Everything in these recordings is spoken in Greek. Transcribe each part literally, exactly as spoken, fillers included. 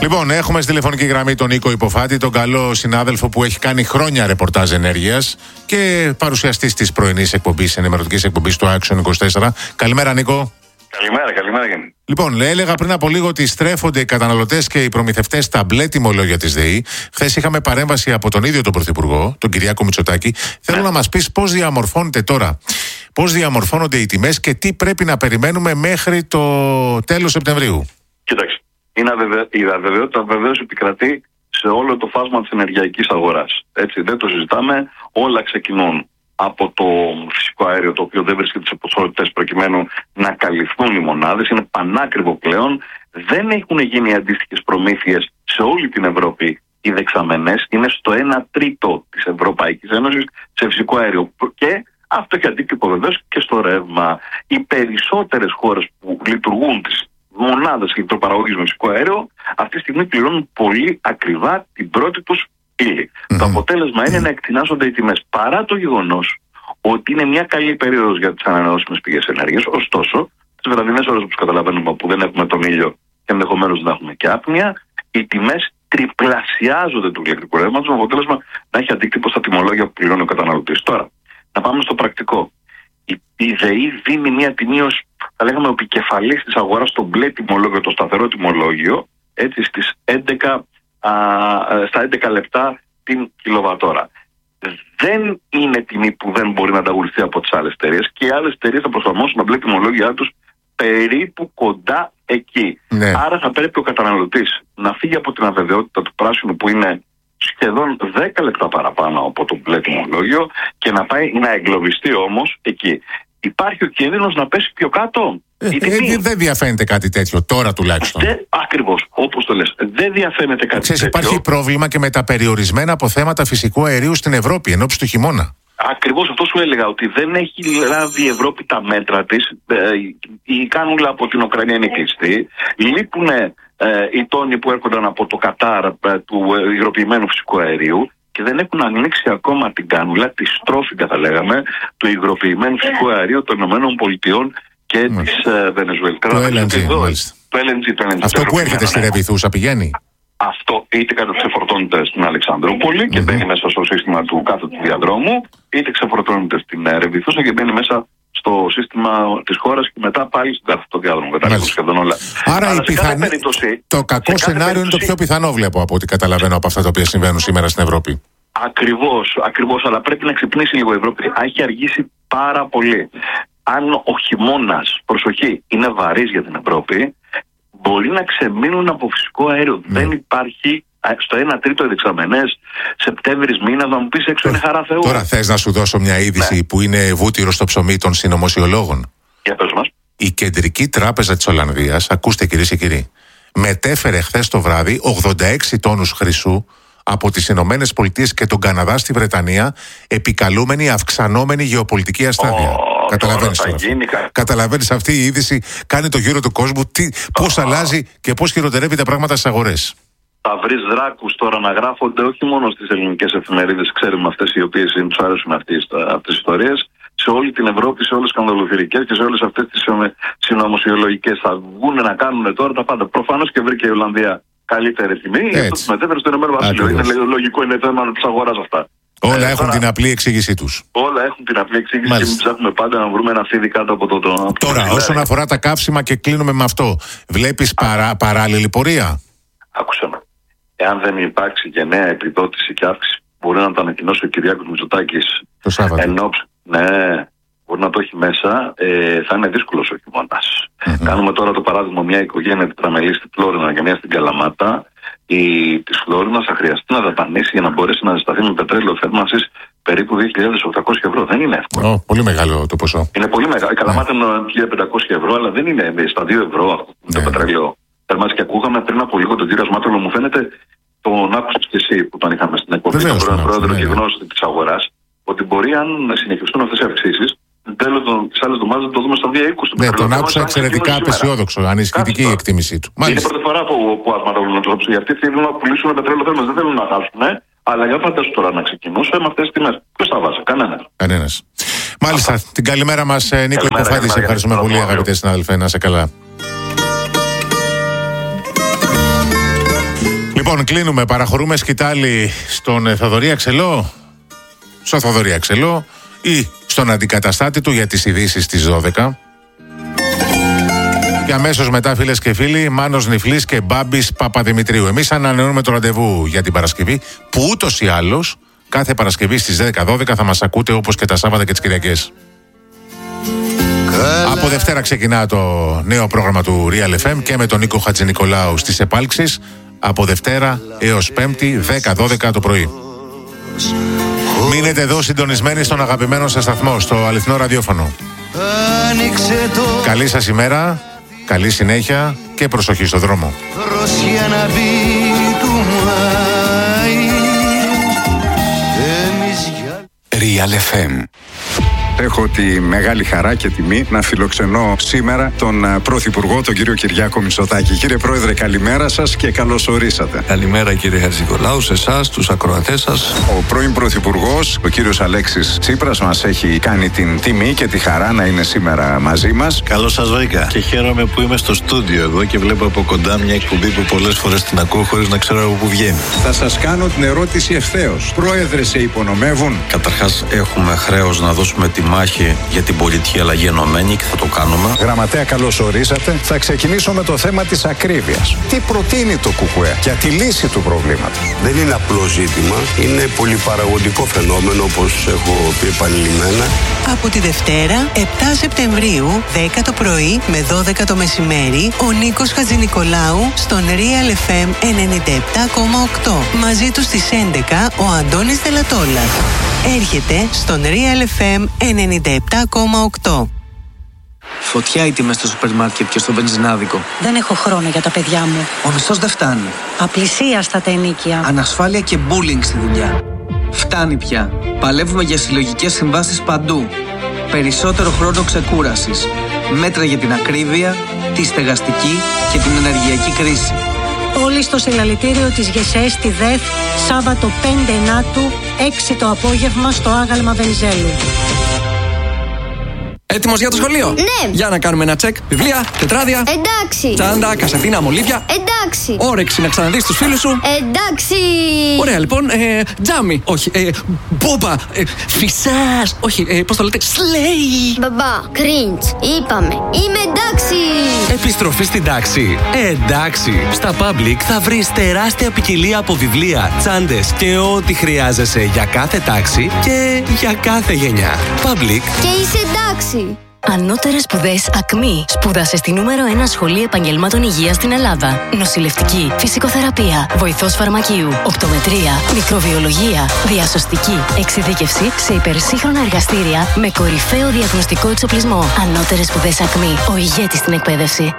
Λοιπόν, έχουμε στη τηλεφωνική γραμμή τον Νίκο Υποφάτη, τον καλό συνάδελφο που έχει κάνει χρόνια ρεπορτάζ ενέργειας και παρουσιαστής της πρωινής εκπομπής, ενημερωτικής εκπομπής του Action είκοσι τέσσερα. Καλημέρα, Νίκο. Καλημέρα, καλημέρα. Λοιπόν, έλεγα πριν από λίγο ότι στρέφονται οι καταναλωτές και οι προμηθευτές στα μπλε τιμολόγια της ΔΕΗ. Χθες είχαμε παρέμβαση από τον ίδιο τον Πρωθυπουργό, τον Κυριάκο Μητσοτάκη. Θέλω ναι. να μας πεις πώς διαμορφώνεται τώρα, πώς διαμορφώνονται οι τιμές και τι πρέπει να περιμένουμε μέχρι το τέλος Σεπτεμβρίου. Κοίταξε, είναι αβεβαι... η αβεβαιότητα βεβαίως επικρατεί σε όλο το φάσμα της ενεργειακής αγοράς. Έτσι, δεν το συζητάμε. Όλα ξεκινούν από το φυσικό αέριο, το οποίο δεν βρίσκεται σε ποσότητες προκειμένου να καλυφθούν οι μονάδες. Είναι πανάκριβο πλέον. Δεν έχουν γίνει αντίστοιχες προμήθειες σε όλη την Ευρώπη οι δεξαμενές. Είναι στο ένα τρίτο της Ευρωπαϊκής Ένωσης σε φυσικό αέριο. Και αυτό έχει αντίκτυπο βεβαίως και στο ρεύμα. Οι περισσότερες χώρες που λειτουργούν τις μονάδες ηλεκτροπαραγωγής με φυσικό αέριο αυτή τη στιγμή πληρώνουν πολύ ακριβά την πρώτη τους ύλη. Mm-hmm. Το αποτέλεσμα είναι να εκτινάσσονται οι τιμές, παρά το γεγονός ότι είναι μια καλή περίοδος για τις ανανεώσιμες πηγές ενέργειας. Ωστόσο, τις βραδινές ώρες που καταλαβαίνουμε που δεν έχουμε τον ήλιο και ενδεχομένως να έχουμε και άπνοια, οι τιμές τριπλασιάζονται του ηλεκτρικού ρεύματος, με αποτέλεσμα να έχει αντίκτυπο στα τιμολόγια που πληρώνει ο καταναλωτής. Τώρα, να πάμε στο πρακτικό. Η, η ΔΕΗ δίνει μια τιμή ως, θα λέγαμε, ο επικεφαλής της αγοράς στο μπλε τιμολόγιο, το σταθερό τιμολόγιο, έτσι στις έντεκα, α, στα έντεκα λεπτά την κιλοβατόρα. Δεν είναι τιμή που δεν μπορεί να ανταγωνιστεί από τις άλλες εταιρείες και οι άλλες εταιρείες θα προσαρμόσουν τα μπλε τιμολόγια τους περίπου κοντά εκεί. Ναι. Άρα θα πρέπει ο καταναλωτής να φύγει από την αβεβαιότητα του πράσινου που είναι σχεδόν δέκα λεπτά παραπάνω από το μπλε τιμολόγιο και να πάει να εγκλωβιστεί όμως εκεί. Υπάρχει ο κίνδυνος να πέσει πιο κάτω. Ε, ε, δεν διαφαίνεται κάτι τέτοιο τώρα τουλάχιστον. Ακριβώς, όπως το λες. Δεν διαφαίνεται κάτι Ξέρεις, τέτοιο. Υπάρχει πρόβλημα και με τα περιορισμένα αποθέματα φυσικού αερίου στην Ευρώπη ενόψει του χειμώνα. Ακριβώς αυτό σου έλεγα, ότι δεν έχει λάβει η Ευρώπη τα μέτρα της. Ε, η κάνουλα από την Ουκρανία είναι κλειστή. Λείπουν ε, οι τόνοι που έρχονταν από το Κατάρ ε, του ε, υγροποιημένου φυσικού αερίου και δεν έχουν ανοίξει ακόμα την κάνουλα, τη στρόφιγγα θα λέγαμε, του υγροποιημένου φυσικού αερίου των ΗΠΑ και της ε, Βενεζουέλας. Το ελ εν τζι, μάλιστα. Το ελ εν τζι, το ελ εν τζι. Αυτό που έρχεται στη Ρεβιθούσα πηγαίνει. Αυτό είτε κατά ξεφορτώνεται στην Αλεξανδρούπολη και mm-hmm. μπαίνει μέσα στο σύστημα του κάθετου διαδρόμου, είτε ξεφορτώνεται στην Ρεβιθούσα και μπαίνει μέσα στο σύστημα της χώρας και μετά πάλι στον κάθετο διάδρομο. Κατάλαβα σχεδόν όλα. Άρα Αλλά η πιθανή... περίπτωση, το κακό σενάριο περίπτωση... είναι το πιο πιθανό, βλέπω, από ό,τι καταλαβαίνω από αυτά τα οποία συμβαίνουν σήμερα στην Ευρώπη. Ακριβώς, ακριβώς. Αλλά πρέπει να ξυπνήσει λίγο η Ευρώπη. Έχει αργήσει πάρα πολύ. Αν ο χειμώνας, προσοχή, είναι βαρύς για την Ευρώπη, μπορεί να ξεμείνουν από φυσικό αέριο. Mm. Δεν υπάρχει στο ένα τρίτο δεξαμενές Σεπτέμβρης μήνας, να μου πεις έξω είναι χαρά Θεού. Τώρα θες να σου δώσω μια είδηση ναι. που είναι βούτυρο στο ψωμί των συνωμοσιολόγων. Για πες μας. Η Κεντρική Τράπεζα της Ολλανδίας, ακούστε κυρίες και κύριοι, μετέφερε χθες το βράδυ ογδόντα έξι τόνους χρυσού από τις Ηνωμένες Πολιτείες και τον Καναδά στη Βρετανία, επικαλούμενη αυξανόμενη γεωπολιτική αστάθεια. Oh. Καταλαβαίνεις τώρα. Καταλαβαίνεις, αυτή η είδηση κάνει το γύρο του κόσμου, τι, πώς oh. αλλάζει και πώς χειροτερεύει τα πράγματα στις αγορές. Θα βρεις δράκους τώρα να γράφονται όχι μόνο στις ελληνικές εφημερίδες, ξέρουμε αυτές οι οποίες τους αρέσουν αυτές τις ιστορίες, σε όλη την Ευρώπη, σε όλες τις σκανδαλοθυρικές και σε όλες αυτές τις συνωμοσιολογικές. Θα βγουν να κάνουν τώρα τα πάντα. Προφανώς και βρήκε η Ολλανδία καλύτερη τιμή, αυτό τους μετέφερε στο Ηνωμένο Βασίλειο. Είναι λογικό, είναι θέμα της αγοράς αυτά. Όλα ε, έχουν τώρα, την απλή εξήγησή τους. Όλα έχουν την απλή εξήγηση. Μάλιστα. Και μην ψάχνουμε πάντα να βρούμε ένα φίδι κάτω από το. το τώρα, το όσον αφορά τα καύσιμα και κλείνουμε με αυτό, βλέπεις παρά, παράλληλη πορεία. Άκουσα με. Εάν δεν υπάρξει και νέα επιδότηση και αύξηση, μπορεί να το ανακοινώσει ο Κυριάκος Μητσοτάκης. Το Σάββατο. Ενώψη, ναι, μπορεί να το έχει μέσα. Ε, θα είναι δύσκολος ο χειμώνας. Mm-hmm. Κάνουμε τώρα το παράδειγμα μια οικογένεια τετραμελή στη Φλόρινα και μια στην Καλαμάτα. Η της Φλόρινας θα χρειαστεί να δαπανίσει για να μπορέσει να ζεσταθεί με πετρέλαιο θέρμανσης περίπου δύο χιλιάδες οκτακόσια ευρώ. Δεν είναι εύκολο. Oh, πολύ μεγάλο το ποσό. Είναι πολύ μεγάλο. Η Καλαμάτα είναι χίλια πεντακόσια ευρώ, αλλά δεν είναι στα δύο ευρώ αυτό το yeah. πετρέλαιο θέρμανσης. Και ακούγαμε πριν από λίγο τον κύριο Ασμάτολο, μου φαίνεται, τον άκουσες και εσύ που τον είχαμε στην εκπομπή, τον πρώην πρόεδρο και γνώστη της αγοράς, ότι μπορεί, αν συνεχιστούν αυτές οι αυξήσεις, τέλος της άλλης εβδομάδας να το δούμε στα δύο είκοσι. Ναι, τον άκουσα εξαιρετικά απεσιόδοξο, ανησυχητική η εκτίμησή του. Είναι η πρώτη φορά που, που Ασμάτολο να το άκουσε. Γιατί θέλουν να πουλήσουν πετρέλαιο θέρμανσης, δεν θέλουν να χάσουν. Αλλά για φαντάσου τώρα να ξεκινούσε με αυτές τις τιμές. Ποιος θα βάζει, κανένας. Κανένας. Μάλιστα, Αυτά. την καλημέρα μας, Νίκο Υποφάτη. Σε ευχαριστούμε πολύ, αγαπητέ συνάδελφε. Να είσαι καλά. Λοιπόν, κλείνουμε. Παραχωρούμε σκητάλη στον Θοδωρή Αξελό, στον Θοδωρή Αξελό ή στον αντικαταστάτη του για τις ειδήσεις στις δώδεκα. Και αμέσως μετά, φίλες και φίλοι, Μάνος Νιφλής και Μπάμπης Παπαδημητρίου. Εμείς ανανεώνουμε το ραντεβού για την Παρασκευή, που ούτως ή άλλως κάθε Παρασκευή στις δέκα δώδεκα θα μας ακούτε, όπως και τα Σάββατα και τις Κυριακές. Καλά. Από Δευτέρα ξεκινά το νέο πρόγραμμα του Real εφ εμ και με τον Νίκο Χατζηνικολάου στις επάλξεις. Από Δευτέρα έως Πέμπτη, δέκα δώδεκα το πρωί. Μείνετε εδώ συντονισμένοι στον αγαπημένο σας σταθμό, στο αληθινό ραδιόφωνο. Καλή σας ημέρα, καλή συνέχεια και προσοχή στο δρόμο. Real εφ εμ. Έχω τη μεγάλη χαρά και τιμή να φιλοξενώ σήμερα τον Πρωθυπουργό, τον κύριο Κυριάκο Μητσοτάκη. Κύριε Πρόεδρε, καλημέρα σας και καλώς ορίσατε. Καλημέρα κύριε Χατζηνικολάου, σε εσάς, τους ακροατές σας. Ο πρώην Πρωθυπουργός, ο κύριος Αλέξης Τσίπρας, μας έχει κάνει την τιμή και τη χαρά να είναι σήμερα μαζί μας. Καλώς σας βρήκα και χαίρομαι που είμαι στο στούντιο εδώ και βλέπω από κοντά μια εκπομπή που πολλές φορές την ακούω χωρίς να ξέρω από πού βγαίνει. Θα σας κάνω την ερώτηση ευθέως. Πρόεδρε, σε υπονομεύουν? Καταρχάς, έχουμε χρέος να δώσουμε τη μάχη για την πολιτική αλλαγή ενωμένη και θα το κάνουμε. Γραμματέα, καλώς ορίσατε. Θα ξεκινήσω με το θέμα της ακρίβειας. Τι προτείνει το ΚΚΕ για τη λύση του προβλήματος? Δεν είναι απλό ζήτημα. Είναι πολυπαραγωγικό φαινόμενο, όπως έχω πει επανειλημμένα. Από τη Δευτέρα, επτά Σεπτεμβρίου, δέκα το πρωί με δώδεκα το μεσημέρι, ο Νίκος Χατζηνικολάου στον Real εφ εμ ενενήντα επτά κόμμα οκτώ. Μαζί του στις έντεκα ο Αντώνης Δελατόλας. Έρχεται στον Real εφ εμ ενενήντα επτά κόμμα οκτώ. Φωτιά οι τιμές στο σούπερ μάρκετ και στο βενζινάδικο. Δεν έχω χρόνο για τα παιδιά μου. Ο μισθός δεν φτάνει. Απλησία στα τα ενοίκια. Ανασφάλεια και bullying στη δουλειά. Φτάνει πια. Παλεύουμε για συλλογικές συμβάσεις παντού. Περισσότερο χρόνο ξεκούρασης. Μέτρα για την ακρίβεια, τη στεγαστική και την ενεργειακή κρίση. Όλοι στο συλλαλητήριο της ΓΕΣΕ στη ΔΕΘ, Σάββατο πέντε Ενάτου, έξι το απόγευμα στο άγαλμα Βενιζέλου. Έτοιμος για το σχολείο? Ναι. Για να κάνουμε ένα τσεκ. Βιβλία, τετράδια. Εντάξει. Τσάντα, κασετίνα, μολύβια. Εντάξει. Όρεξη να ξαναδείς τους φίλους σου. Εντάξει. Ωραία, λοιπόν. Ε, τζάμι. Όχι. Ε, μπόμπα. Ε, φυσάς. Όχι. Ε, πώς το λέτε? Σλέι. Μπαμπά, κριντς. Είπαμε. Είμαι εντάξει. Επιστροφή στην τάξη. Ε, εντάξει. Στα Public θα βρεις τεράστια ποικιλία από βιβλία, τσάντες και ό,τι χρειάζεσαι για κάθε τάξη και για κάθε γενιά. Public. Και είσαι εντάξει. Ανώτερες σπουδές ΑΚΜΗ. Σπούδασε στη νούμερο ένα σχολή επαγγελμάτων υγείας στην Ελλάδα. Νοσηλευτική, φυσικοθεραπεία, βοηθός φαρμακείου, οπτομετρία, μικροβιολογία, διασωστική, εξειδίκευση σε υπερσύγχρονα εργαστήρια με κορυφαίο διαγνωστικό εξοπλισμό. Ανώτερες σπουδές ΑΚΜΗ. Ο ηγέτης στην εκπαίδευση.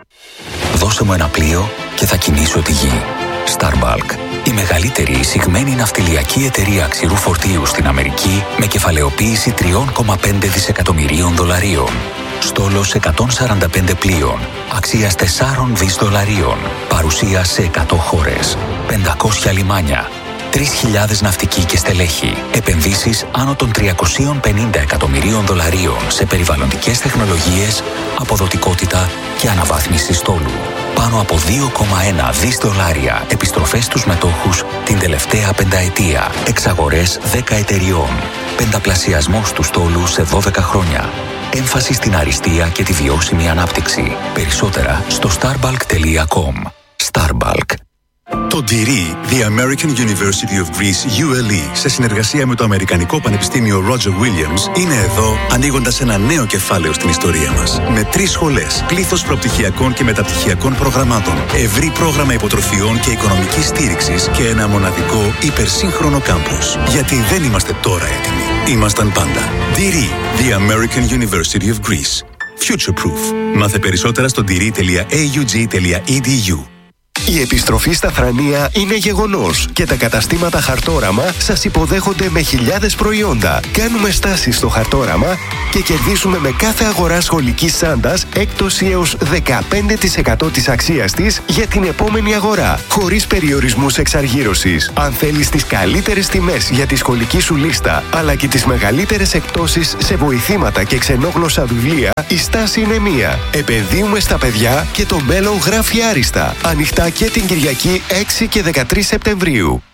Δώσε μου ένα πλοίο και θα κινήσω τη γη. Starbulk. Η μεγαλύτερη εισηγμένη ναυτιλιακή εταιρεία ξηρού φορτίου στην Αμερική με κεφαλαιοποίηση τρία κόμμα πέντε δισεκατομμυρίων δολαρίων. Στόλος εκατόν σαράντα πέντε πλοίων, αξίας τέσσερα δισεκατομμύρια δολαρίων. Παρουσία σε εκατό χώρες, πεντακόσια λιμάνια, τρεις χιλιάδες ναυτικοί και στελέχη. Επενδύσεις άνω των τριακόσια πενήντα εκατομμυρίων δολαρίων σε περιβαλλοντικές τεχνολογίες, αποδοτικότητα και αναβάθμιση στόλου. Πάνω από δύο κόμμα ένα δισεκατομμύρια δολάρια επιστροφές στους μετόχους την τελευταία πενταετία. Εξαγορές δέκα εταιριών. Πενταπλασιασμός του στόλου σε δώδεκα χρόνια. Έμφαση στην αριστεία και τη βιώσιμη ανάπτυξη. Περισσότερα στο starbulk τελεία com. Starbulk. Το ντι ι ι, The American University of Greece, γιου ελ ι, σε συνεργασία με το Αμερικανικό Πανεπιστήμιο Roger Williams, είναι εδώ ανοίγοντας ένα νέο κεφάλαιο στην ιστορία μας. Με τρεις σχολές, πλήθος προπτυχιακών και μεταπτυχιακών προγραμμάτων, ευρύ πρόγραμμα υποτροφιών και οικονομικής στήριξης και ένα μοναδικό υπερσύγχρονο κάμπους. Γιατί δεν είμαστε τώρα έτοιμοι. Ήμασταν πάντα. ντι ι ι, The American University of Greece. Future Proof. Μάθε περισσότερα στο ντι ι ι τελεία έι γιου τζι τελεία ι ντι γιου. Η επιστροφή στα Θρανία είναι γεγονός και τα καταστήματα Χαρτόραμα σας υποδέχονται με χιλιάδες προϊόντα. Κάνουμε στάσεις στο Χαρτόραμα και κερδίσουμε με κάθε αγορά σχολικής τσάντας έκπτωση έως δεκαπέντε τοις εκατό της αξίας της για την επόμενη αγορά, χωρίς περιορισμούς εξαργύρωσης. Αν θέλεις τις καλύτερες τιμές για τη σχολική σου λίστα, αλλά και τις μεγαλύτερες εκπτώσεις σε βοηθήματα και ξενόγλωσσα βιβλία, η στάση είναι μία. Επενδύουμε στα παιδιά και το μέλλον γράφει άριστα. Ανοιχτά και την Κυριακή έξι και δεκατρείς Σεπτεμβρίου.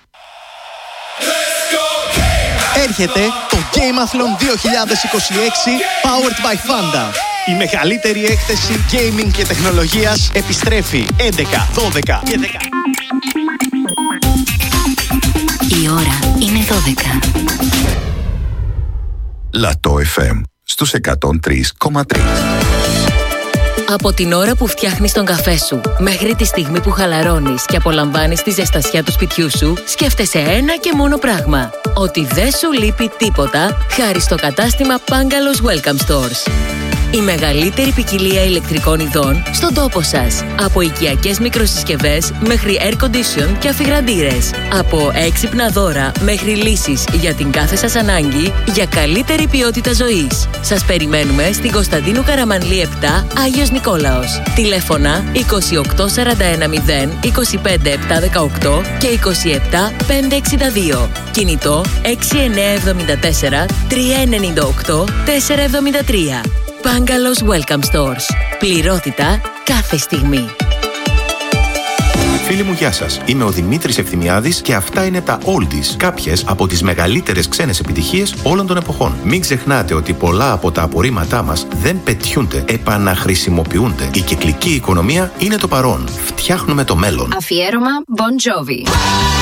Έρχεται το Gameathlon δύο χιλιάδες είκοσι έξι Powered by Fanda. Η μεγαλύτερη έκθεση gaming και τεχνολογίας επιστρέφει έντεκα, δώδεκα και δέκα. Η ώρα είναι δώδεκα. Λατό εφ εμ στους εκατόν τρία κόμμα τρία. Από την ώρα που φτιάχνεις τον καφέ σου μέχρι τη στιγμή που χαλαρώνεις και απολαμβάνεις τη ζεστασιά του σπιτιού σου, σκέφτεσαι ένα και μόνο πράγμα. Ότι δεν σου λείπει τίποτα χάρη στο κατάστημα Bungalows Welcome Stores. Η μεγαλύτερη ποικιλία ηλεκτρικών ειδών στον τόπο σας. Από οικιακές μικροσυσκευές μέχρι air condition και αφιγραντήρες. Από έξυπνα δώρα μέχρι λύσεις για την κάθε σας ανάγκη για καλύτερη ποιότητα ζωής. Σας περιμένουμε στην Κωνσταντίνου Καραμανλή επτά, Άγιος Νικόλαος. Τηλέφωνα είκοσι οκτώ σαράντα ένα μηδέν είκοσι πέντε επτακόσια δεκαοκτώ και είκοσι επτά πεντακόσια εξήντα δύο. Κινητό έξι εννιά εβδομήντα τέσσερα τρία εννιά οκτώ τέσσερα εβδομήντα τρία. Bungalows Welcome Stores. Πληρότητα κάθε στιγμή. Φίλοι μου, γεια σας. Είμαι ο Δημήτρης Ευθυμιάδης και αυτά είναι τα Oldies, κάποιες από τις μεγαλύτερες ξένες επιτυχίες όλων των εποχών. Μην ξεχνάτε ότι πολλά από τα απορρίμματά μας δεν πετιούνται, επαναχρησιμοποιούνται. Η κυκλική οικονομία είναι το παρόν. Φτιάχνουμε το μέλλον. Αφιέρωμα Bon Jovi.